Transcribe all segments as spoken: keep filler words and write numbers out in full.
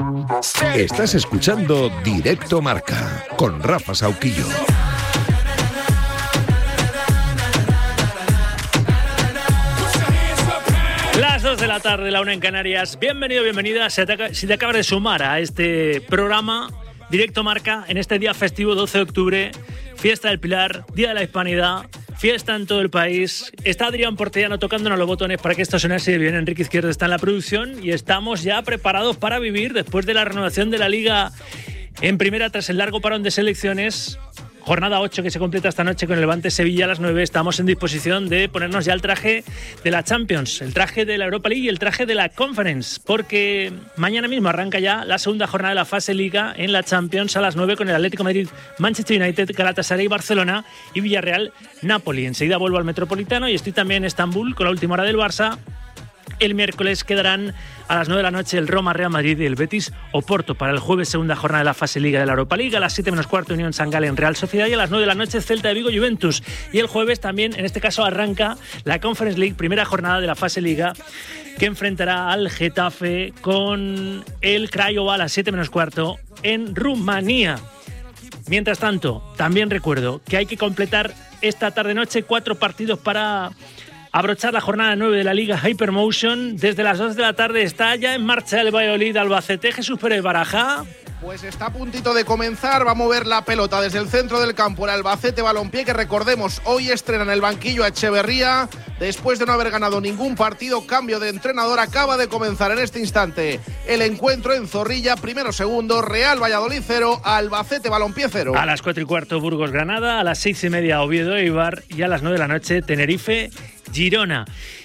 Estás escuchando Directo Marca con Rafa Sauquillo. Las dos de la tarde, la una en Canarias. Bienvenido, bienvenida. Si te, si te acabas de sumar a este programa Directo Marca en este día festivo doce de octubre, Fiesta del Pilar, Día de la Hispanidad, fiesta en todo el país. Está Adrián Portellano tocándonos los botones para que esto sonase bien. Enrique Izquierdo está en la producción y estamos ya preparados para vivir después de la renovación de la Liga en primera tras el largo parón de selecciones. Jornada ocho que se completa esta noche con el Levante Sevilla a las nueve. Estamos en disposición de ponernos ya el traje de la Champions, el traje de la Europa League y el traje de la Conference, porque mañana mismo arranca ya la segunda jornada de la fase Liga en la Champions a las nueve con el Atlético de Madrid, Manchester United, Galatasaray, Barcelona y Villarreal, Napoli. Enseguida vuelvo al Metropolitano y estoy también en Estambul con la última hora del Barça. El miércoles quedarán a las nueve de la noche el Roma, Real Madrid y el Betis Oporto. Para el jueves, segunda jornada de la fase Liga de la Europa League. A las siete menos cuarto, Unión San Galen, Real Sociedad. Y a las nueve de la noche, Celta de Vigo, Juventus. Y el jueves también, en este caso, arranca la Conference League, primera jornada de la fase Liga, que enfrentará al Getafe con el Craiova a las siete menos cuarto en Rumanía. Mientras tanto, también recuerdo que hay que completar esta tarde-noche cuatro partidos para abrochar la jornada nueve de la Liga Hypermotion. Desde las dos de la tarde está ya en marcha el Valladolid Albacete. Jesús Pérez Baraja. Pues está a puntito de comenzar, va a mover la pelota desde el centro del campo el Albacete Balompié, que recordemos, hoy estrena en el banquillo a Echeverría, después de no haber ganado ningún partido, cambio de entrenador, acaba de comenzar en este instante el encuentro en Zorrilla, primero segundo, Real Valladolid cero, Albacete Balompié cero. A las cuatro y cuarto Burgos Granada, a las seis y media Oviedo Eibar y a las nueve de la noche Tenerife Girona.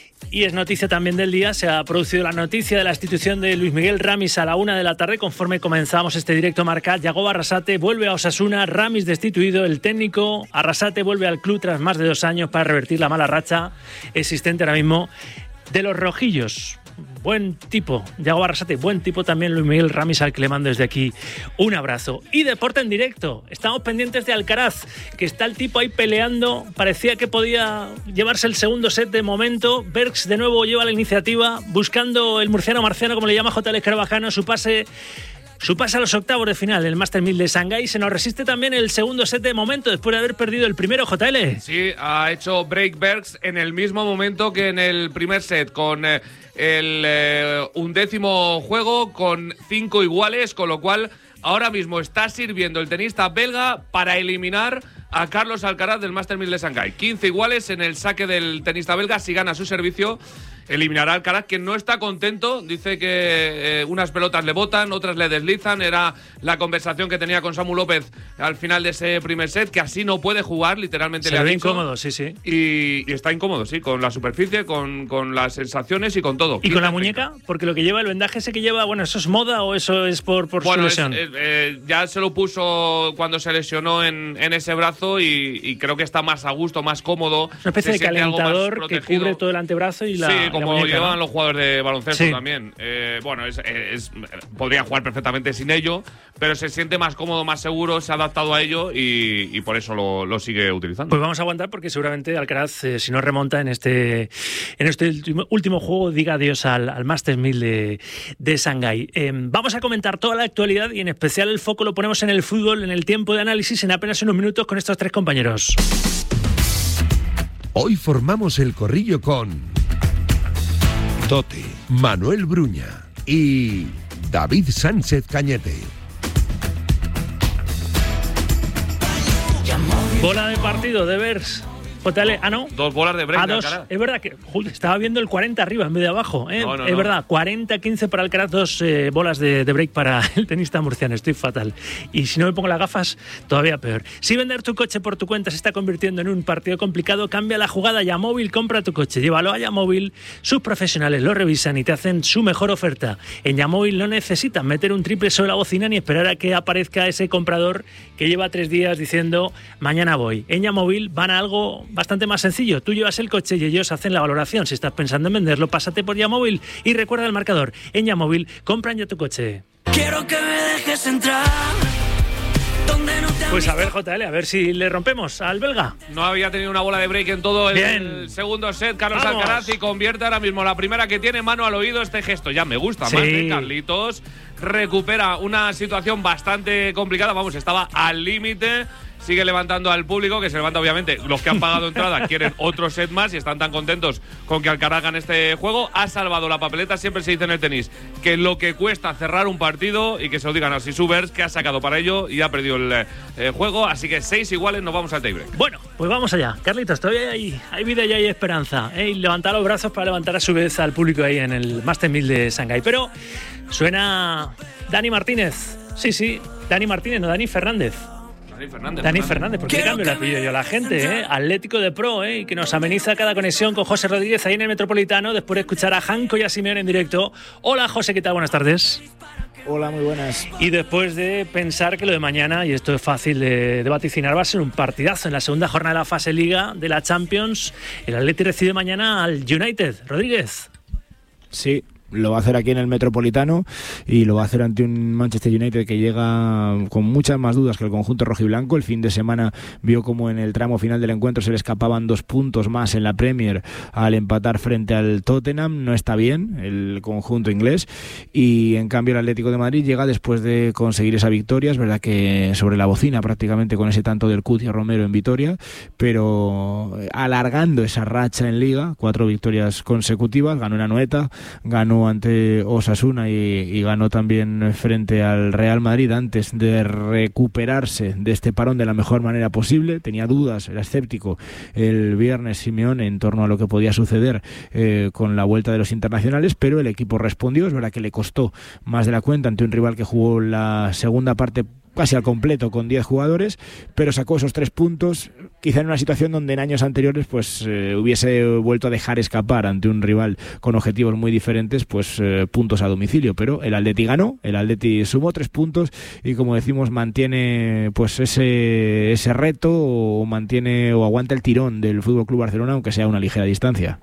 Y es noticia también del día, se ha producido la noticia de la destitución de Luis Miguel Ramis a la una de la tarde, conforme comenzamos este directo Marca. Yagoba Arrasate vuelve a Osasuna, Ramis destituido, el técnico Arrasate vuelve al club tras más de dos años para revertir la mala racha existente ahora mismo de los rojillos. Buen tipo, Yagoba Arrasate, buen tipo también Luis Miguel Ramis, al que le mando desde aquí un abrazo. Y deporte en directo, estamos pendientes de Alcaraz, que está el tipo ahí peleando, parecía que podía llevarse el segundo set de momento. Bergs de nuevo lleva la iniciativa, buscando el murciano marciano, como le llama J L Carvajano, su pase Su pase a los octavos de final del Master mil de Shanghái. Se nos resiste también el segundo set de momento después de haber perdido el primero, J L. Sí, ha hecho break Bergs en el mismo momento que en el primer set, con eh, el eh, undécimo juego, con cinco iguales, con lo cual ahora mismo está sirviendo el tenista belga para eliminar a Carlos Alcaraz del Master mil de Shanghái. quince iguales en el saque del tenista belga. Si gana su servicio, eliminará a Alcaraz, que no está contento. Dice que eh, unas pelotas le botan, otras le deslizan. Era la conversación que tenía con Samu López al final de ese primer set, que así no puede jugar, literalmente. Se le ha ve dicho. incómodo, sí, sí. Y, y está incómodo, sí, con la superficie, con, con las sensaciones y con todo. ¿Y con la muñeca? Porque lo que lleva, el vendaje ese que lleva, bueno, ¿eso es moda o eso es por, por bueno, su lesión? Es, eh, eh, ya se lo puso cuando se lesionó en, en ese brazo y, y creo que está más a gusto, más cómodo. Una especie de calentador que cubre todo el antebrazo y la Sí, como la muñeca, llevan ¿no? los jugadores de baloncesto Sí. también. Eh, bueno, es, es, podría jugar perfectamente sin ello, pero se siente más cómodo, más seguro, se ha adaptado a ello y, y por eso lo, lo sigue utilizando. Pues vamos a aguantar, porque seguramente Alcaraz, eh, si no remonta en este en este último, último juego, diga adiós al, al Masters mil de, de Shanghái. Eh, vamos a comentar toda la actualidad y en especial el foco lo ponemos en el fútbol, en el tiempo de análisis, en apenas unos minutos con estos tres compañeros. Hoy formamos el corrillo con Tote, Manuel Bruña y David Sánchez Cañete. Bola de partido de Bergs. J L, ah, no. Dos bolas de break. A dos. Es verdad que joder, estaba viendo el cuarenta arriba en vez de abajo. ¿eh? No, no, es no. verdad, cuarenta quince para Alcaraz, dos eh, bolas de, de break para el tenista murciano. Estoy fatal. Y si no me pongo las gafas, todavía peor. Si vender tu coche por tu cuenta se está convirtiendo en un partido complicado, cambia la jugada. Yamóvil, compra tu coche. Llévalo a Yamóvil. Sus profesionales lo revisan y te hacen su mejor oferta. En Yamóvil no necesitas meter un triple sobre la bocina ni esperar a que aparezca ese comprador que lleva tres días diciendo mañana voy. En Yamóvil van a algo bastante más sencillo. Tú llevas el coche y ellos hacen la valoración. Si estás pensando en venderlo, pásate por Yamóvil y recuerda el marcador. En Yamóvil, compran ya tu coche. Quiero que me dejes entrar Pues a ver, J L, a ver si le rompemos al belga. No había tenido una bola de break en todo el Bien. segundo set, Carlos Vamos. Alcaraz, y convierte ahora mismo la primera que tiene, mano al oído. Este gesto ya me gusta Sí. más de Carlitos. Recupera una situación bastante complicada, vamos, estaba al límite. Sigue levantando al público, que se levanta obviamente. Los que han pagado entrada quieren otro set más y están tan contentos con que Alcaraz gane este juego. Ha salvado la papeleta, siempre se dice en el tenis que lo que cuesta cerrar un partido, y que se lo digan a Sisubers, que ha sacado para ello y ha perdido el eh, juego. Así que seis iguales, nos vamos al tiebreak. Bueno, pues vamos allá. Carlitos, todavía hay, hay vida y hay esperanza. ¿eh? Y levantar los brazos para levantar a su vez al público ahí en el Master mil de Shanghái. Pero suena Dani Martínez. Sí, sí, Dani Martínez, no Dani Fernández. Dani Fernández. Dani Fernández, ¿por qué cambio le pido yo a la gente? ¿eh? Atlético de Pro, ¿eh? que nos ameniza cada conexión con José Rodríguez ahí en el Metropolitano, después de escuchar a Janko y a Simeone en directo. Hola, José, ¿qué tal? Buenas tardes. Hola, muy buenas. Y después de pensar que lo de mañana, y esto es fácil de, de vaticinar, va a ser un partidazo en la segunda jornada de la fase Liga de la Champions, el Atleti recibe mañana al United. Rodríguez. Sí, lo va a hacer aquí en el Metropolitano y lo va a hacer ante un Manchester United que llega con muchas más dudas que el conjunto rojiblanco. El fin de semana vio como en el tramo final del encuentro se le escapaban dos puntos más en la Premier al empatar frente al Tottenham. No está bien el conjunto inglés, y en cambio el Atlético de Madrid llega después de conseguir esa victoria. Es verdad que sobre la bocina prácticamente con ese tanto del Cuti Romero en Vitoria, pero alargando esa racha en Liga, cuatro victorias consecutivas. Ganó en Anoeta, ganó ante Osasuna y, y ganó también frente al Real Madrid antes de recuperarse de este parón de la mejor manera posible. Tenía dudas, era escéptico el viernes Simeone en torno a lo que podía suceder eh, con la vuelta de los internacionales, pero el equipo respondió. Es verdad que le costó más de la cuenta ante un rival que jugó la segunda parte casi al completo con diez jugadores, pero sacó esos tres puntos, quizá en una situación donde en años anteriores pues eh, hubiese vuelto a dejar escapar ante un rival con objetivos muy diferentes, pues eh, puntos a domicilio. Pero el Atleti ganó, el Atleti sumó tres puntos y, como decimos, mantiene pues ese, ese reto, o mantiene o aguanta el tirón del F C Barcelona, aunque sea a una ligera distancia.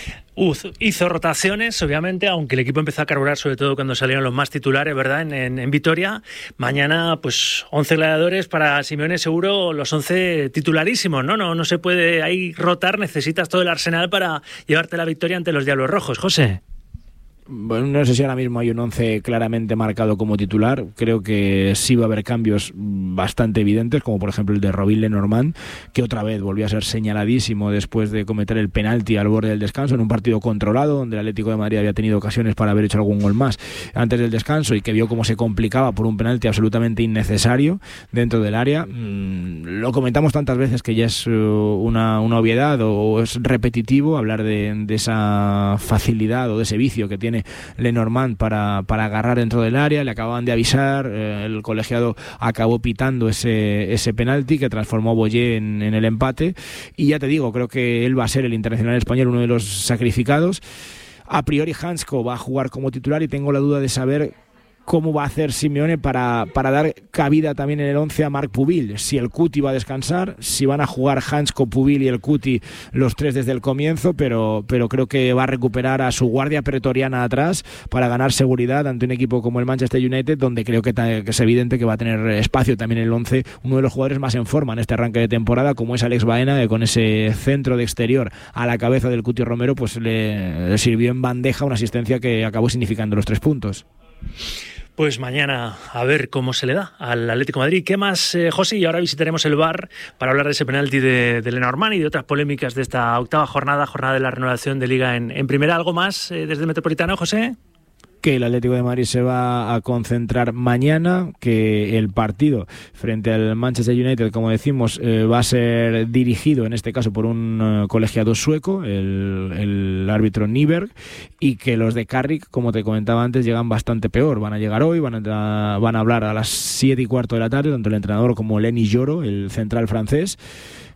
Uz, hizo rotaciones, obviamente, aunque el equipo empezó a carburar sobre todo cuando salieron los más titulares, ¿verdad? En, en, en Vitoria. Mañana, pues, once gladiadores para Simeone, seguro los once titularísimos, ¿no? No, no se puede ahí rotar, necesitas todo el arsenal para llevarte la victoria ante los Diablos Rojos. José. Bueno, no sé si ahora mismo hay un once claramente marcado como titular. Creo que sí va a haber cambios bastante evidentes, como por ejemplo el de Robin Lenormand, que otra vez volvió a ser señaladísimo después de cometer el penalti al borde del descanso en un partido controlado, donde el Atlético de Madrid había tenido ocasiones para haber hecho algún gol más antes del descanso, y que vio cómo se complicaba por un penalti absolutamente innecesario dentro del área. Mm, lo comentamos tantas veces que ya es uh, una, una obviedad, o es repetitivo hablar de, de esa facilidad o de ese vicio que tiene Lenormand para, para agarrar dentro del área. Le acababan de avisar, eh, el colegiado acabó pitando ese, ese penalti que transformó a Boyer en, en el empate, y ya te digo, creo que él va a ser el internacional español, uno de los sacrificados. A priori Hansko va a jugar como titular, y tengo la duda de saber cómo va a hacer Simeone para, para dar cabida también en el once a Marc Pubil. Si el Cuti va a descansar, si van a jugar Hansko, Pubil y el Cuti los tres desde el comienzo, pero, pero creo que va a recuperar a su guardia pretoriana atrás para ganar seguridad ante un equipo como el Manchester United, donde creo que, ta, que es evidente que va a tener espacio también en el once uno de los jugadores más en forma en este arranque de temporada, como es Alex Baena, que con ese centro de exterior a la cabeza del Cuti Romero pues le, le sirvió en bandeja una asistencia que acabó significando los tres puntos. Pues mañana a ver cómo se le da al Atlético de Madrid. ¿Qué más, eh, José? Y ahora visitaremos el V A R para hablar de ese penalti de, de Lenormand y de otras polémicas de esta octava jornada, jornada de la renovación de Liga en, en Primera. ¿Algo más eh, desde el Metropolitano, José? Que el Atlético de Madrid se va a concentrar mañana, que el partido frente al Manchester United, como decimos, eh, va a ser dirigido en este caso por un uh, colegiado sueco, el, el árbitro Nyberg, y que los de Carrick, como te comentaba antes, llegan bastante peor. Van a llegar hoy, van a, van a hablar a las siete y cuarto de la tarde, tanto el entrenador como Lenny Yoro, el central francés,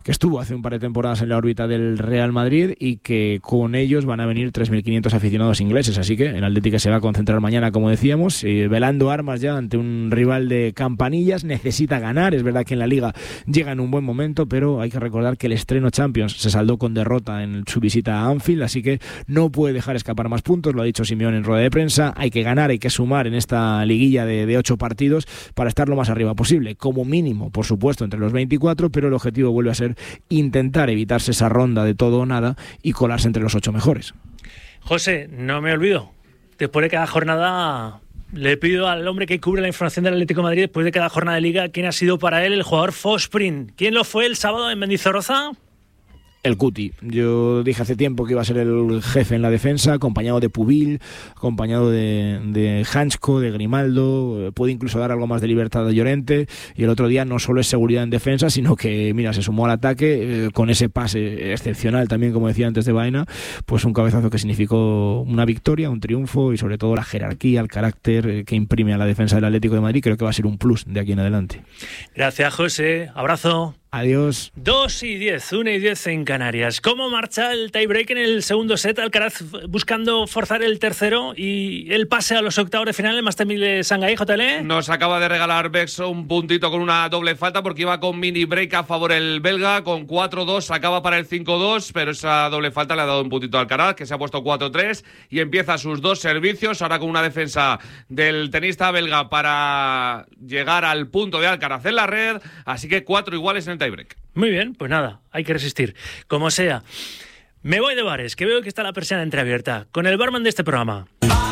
que estuvo hace un par de temporadas en la órbita del Real Madrid y que con ellos van a venir tres mil quinientos aficionados ingleses, así que el Atlético se va a concentrar mañana, como decíamos, eh, velando armas ya ante un rival de campanillas. Necesita ganar, es verdad que en la Liga llega en un buen momento, pero hay que recordar que el estreno Champions se saldó con derrota en su visita a Anfield, así que no puede dejar escapar más puntos, lo ha dicho Simeone en rueda de prensa. Hay que ganar, hay que sumar en esta liguilla de, de ocho partidos para estar lo más arriba posible, como mínimo, por supuesto, entre los veinticuatro, pero el objetivo vuelve a ser intentar evitarse esa ronda de todo o nada y colarse entre los ocho mejores. José, no me olvido, después de cada jornada le pido al hombre que cubre la información del Atlético de Madrid después de cada jornada de Liga quién ha sido para él el jugador Fosprin. ¿Quién lo fue el sábado en Mendizorroza? El Cuti. Yo dije hace tiempo que iba a ser el jefe en la defensa, acompañado de Pubil, acompañado de, de Hanchko, de Grimaldo, puede incluso dar algo más de libertad a Llorente, y el otro día no solo es seguridad en defensa, sino que, mira, se sumó al ataque eh, con ese pase excepcional también, como decía antes de Baena, pues un cabezazo que significó una victoria, un triunfo y sobre todo la jerarquía, el carácter eh, que imprime a la defensa del Atlético de Madrid. Creo que va a ser un plus de aquí en adelante. Gracias, José. Abrazo. Adiós. dos y diez, una y diez en Canarias. ¿Cómo marcha el tiebreak en el segundo set? Alcaraz buscando forzar el tercero y el pase a los octavos de final en más temible Shanghái, J L. Nos acaba de regalar Bex un puntito con una doble falta porque iba con mini break a favor el belga. Con cuatro dos acaba para el cinco dos, pero esa doble falta le ha dado un puntito a Alcaraz, que se ha puesto cuatro tres y empieza sus dos servicios. Ahora con una defensa del tenista belga para llegar al punto de Alcaraz en la red. Así que cuatro iguales en el tiebreak. Muy bien, pues nada, hay que resistir. Como sea. Me voy de bares, que veo que está la persiana entreabierta. Con el barman de este programa.